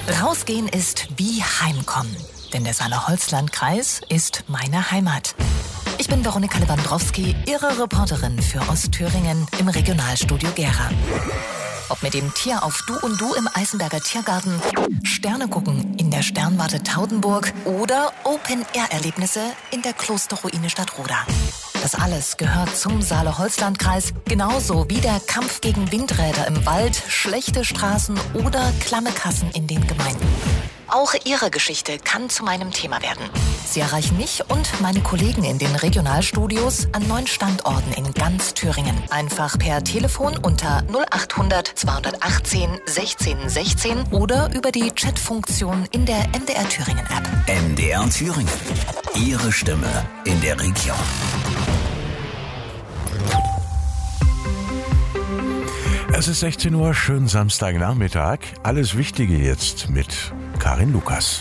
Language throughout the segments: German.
Rausgehen ist wie Heimkommen, denn der Saale-Holzland-Kreis ist meine Heimat. Ich bin Veronika Lewandowski, Ihre Reporterin für Ostthüringen im Regionalstudio Gera. Ob mit dem Tier auf Du und Du im Eisenberger Tiergarten, Sterne gucken in der Sternwarte Taudenburg oder Open-Air-Erlebnisse in der Klosterruine Stadtroda. Das alles gehört zum Saale-Holzland-Kreis, genauso wie der Kampf gegen Windräder im Wald, schlechte Straßen oder klamme Kassen in den Gemeinden. Auch Ihre Geschichte kann zu meinem Thema werden. Sie erreichen mich und meine Kollegen in den Regionalstudios an 9 Standorten in ganz Thüringen. Einfach per Telefon unter 0800 218 16 16 oder über die Chatfunktion in der MDR Thüringen App. MDR Thüringen. Ihre Stimme in der Region. Es ist 16 Uhr, schönen Samstagnachmittag. Alles Wichtige jetzt mit Karin Lukas.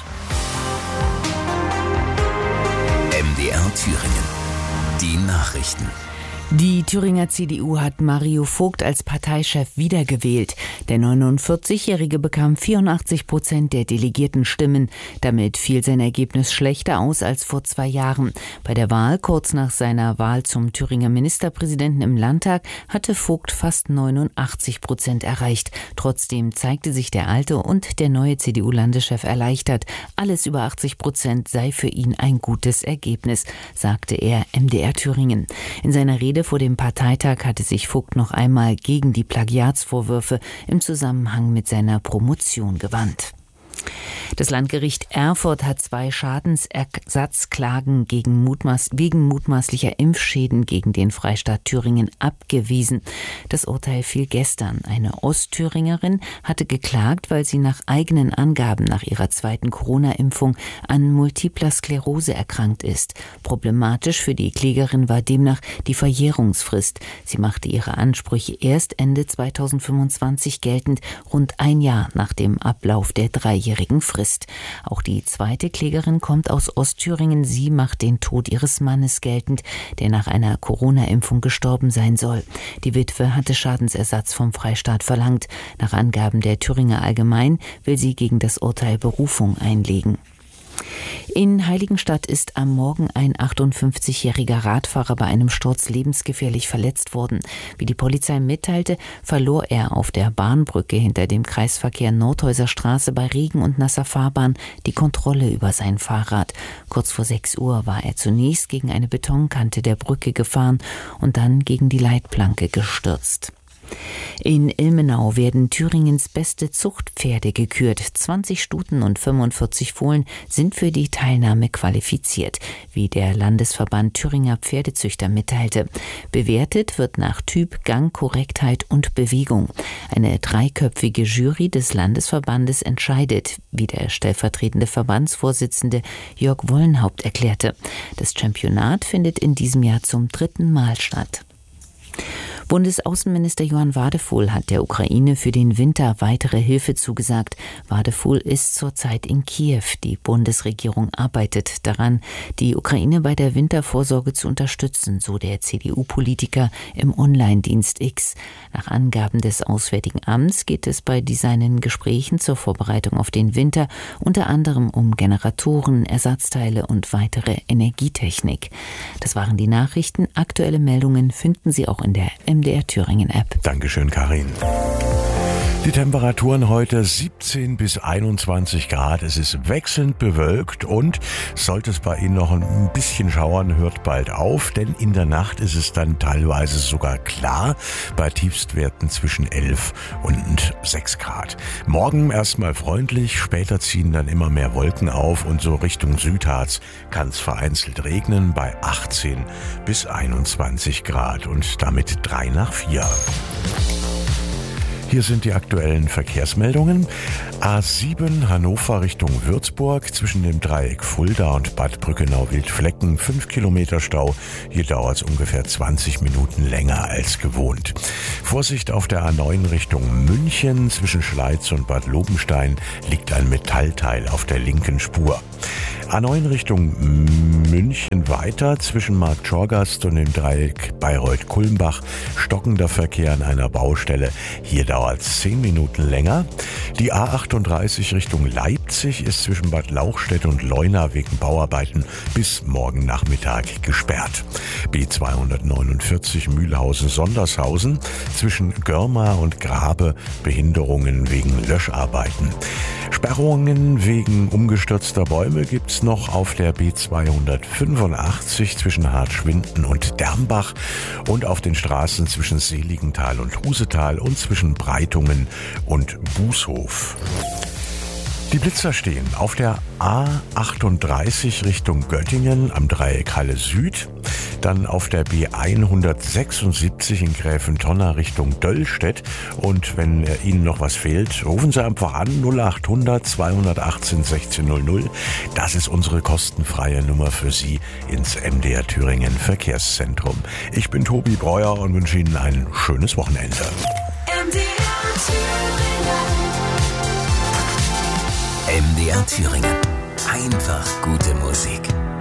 MDR Thüringen. Die Nachrichten. Die Thüringer CDU hat Mario Vogt als Parteichef wiedergewählt. Der 49-Jährige bekam 84% der delegierten Stimmen. Damit fiel sein Ergebnis schlechter aus als vor 2 Jahren. Bei der Wahl, kurz nach seiner Wahl zum Thüringer Ministerpräsidenten im Landtag, hatte Vogt fast 89% erreicht. Trotzdem zeigte sich der alte und der neue CDU-Landeschef erleichtert. Alles über 80% sei für ihn ein gutes Ergebnis, sagte er MDR Thüringen. In seiner Rede vor dem Parteitag hatte sich Vogt noch einmal gegen die Plagiatsvorwürfe im Zusammenhang mit seiner Promotion gewandt. Das Landgericht Erfurt hat 2 Schadensersatzklagen wegen mutmaßlicher Impfschäden gegen den Freistaat Thüringen abgewiesen. Das Urteil fiel gestern. Eine Ostthüringerin hatte geklagt, weil sie nach eigenen Angaben nach ihrer 2. Corona-Impfung an Multipler Sklerose erkrankt ist. Problematisch für die Klägerin war demnach die Verjährungsfrist. Sie machte ihre Ansprüche erst Ende 2025 geltend, rund 1 Jahr nach dem Ablauf der 3-jährigen Frist. Auch die zweite Klägerin kommt aus Ostthüringen. Sie macht den Tod ihres Mannes geltend, der nach einer Corona-Impfung gestorben sein soll. Die Witwe hatte Schadensersatz vom Freistaat verlangt. Nach Angaben der Thüringer Allgemein will sie gegen das Urteil Berufung einlegen. In Heiligenstadt ist am Morgen ein 58-jähriger Radfahrer bei einem Sturz lebensgefährlich verletzt worden. Wie die Polizei mitteilte, verlor er auf der Bahnbrücke hinter dem Kreisverkehr Nordhäuser Straße bei Regen und nasser Fahrbahn die Kontrolle über sein Fahrrad. Kurz vor 6 Uhr war er zunächst gegen eine Betonkante der Brücke gefahren und dann gegen die Leitplanke gestürzt. In Ilmenau werden Thüringens beste Zuchtpferde gekürt. 20 Stuten und 45 Fohlen sind für die Teilnahme qualifiziert, wie der Landesverband Thüringer Pferdezüchter mitteilte. Bewertet wird nach Typ, Gang, Korrektheit und Bewegung. Eine 3-köpfige Jury des Landesverbandes entscheidet, wie der stellvertretende Verbandsvorsitzende Jörg Wollenhaupt erklärte. Das Championat findet in diesem Jahr zum 3. Mal statt. Bundesaußenminister Johann Wadephul hat der Ukraine für den Winter weitere Hilfe zugesagt. Wadephul ist zurzeit in Kiew. Die Bundesregierung arbeitet daran, die Ukraine bei der Wintervorsorge zu unterstützen, so der CDU-Politiker im Online-Dienst X. Nach Angaben des Auswärtigen Amts geht es bei seinen Gesprächen zur Vorbereitung auf den Winter unter anderem um Generatoren, Ersatzteile und weitere Energietechnik. Das waren die Nachrichten. Aktuelle Meldungen finden Sie auch in der MDR Thüringen App. Dankeschön, Karin. Die Temperaturen heute 17 bis 21 Grad. Es ist wechselnd bewölkt und sollte es bei Ihnen noch ein bisschen schauern, hört bald auf, denn in der Nacht ist es dann teilweise sogar klar bei Tiefstwerten zwischen 11 und 6 Grad. Morgen erstmal freundlich, später ziehen dann immer mehr Wolken auf und so Richtung Südharz kann es vereinzelt regnen bei 18 bis 21 Grad und damit 3 nach 4. Hier sind die aktuellen Verkehrsmeldungen. A7 Hannover Richtung Würzburg zwischen dem Dreieck Fulda und Bad Brückenau-Wildflecken 5 Kilometer Stau. Hier dauert es ungefähr 20 Minuten länger als gewohnt. Vorsicht auf der A9 Richtung München zwischen Schleiz und Bad Lobenstein liegt ein Metallteil auf der linken Spur. A9 Richtung München weiter zwischen Markt Schorgast und dem Dreieck Bayreuth-Kulmbach stockender Verkehr an einer Baustelle. Hier dauert es 10 Minuten länger. Die A38 Richtung Leipzig ist zwischen Bad Lauchstädt und Leuna wegen Bauarbeiten bis morgen Nachmittag gesperrt. B249 Mühlhausen-Sondershausen zwischen Görmar und Grabe Behinderungen wegen Löscharbeiten. Sperrungen wegen umgestürzter Bäume gibt's noch auf der B285 zwischen Hartschwinden und Dermbach und auf den Straßen zwischen Seligenthal und Husetal und zwischen Breitungen und Bußhof. Die Blitzer stehen auf der A38 Richtung Göttingen am Dreieck Halle Süd, dann auf der B176 in Gräfentonna Richtung Döllstedt und wenn Ihnen noch was fehlt, rufen Sie einfach an 0800 218 1600. Das ist unsere kostenfreie Nummer für Sie ins MDR Thüringen Verkehrszentrum. Ich bin Tobi Breuer und wünsche Ihnen ein schönes Wochenende. MDR Thüringen. Einfach gute Musik.